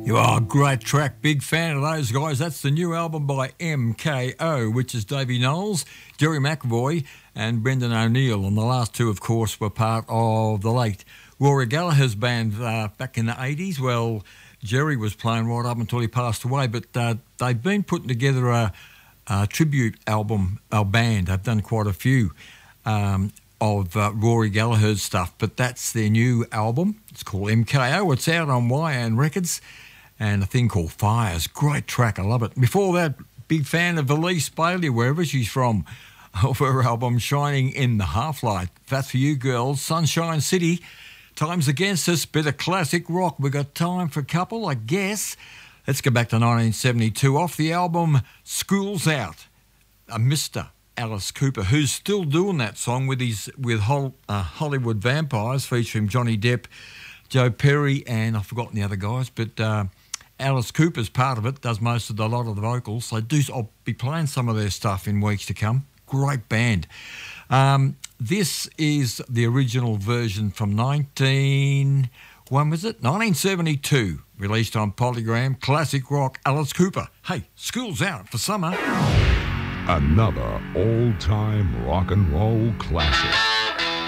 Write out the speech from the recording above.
You are a great track, big fan of those guys. That's the new album by MKO, which is Davey Knowles, Jerry McAvoy and Brendan O'Neill. And the last two, of course, were part of the late Rory Gallagher's band back in the 80s. Well, Jerry was playing right up until he passed away, but they've been putting together a tribute album, a band. They've done quite a few of Rory Gallagher's stuff, but that's their new album. It's called MKO. It's out on YN Records. And a thing called Fires. Great track, I love it. Before that, big fan of Elise Bailey, wherever she's from, of her album Shining in the Half-Light. That's for you girls. Sunshine City, Time's Against Us, bit of classic rock. We got time for a couple, I guess. Let's go back to 1972. Off the album School's Out, a Mr. Alice Cooper, who's still doing that song with Hollywood Vampires, featuring Johnny Depp, Joe Perry, and I've forgotten the other guys, but Alice Cooper's part of it, does a lot of the vocals. I'll be playing some of their stuff in weeks to come. Great band. This is the original version from 1972, released on Polygram. Classic rock, Alice Cooper. Hey, school's out for summer. Another all-time rock and roll classic.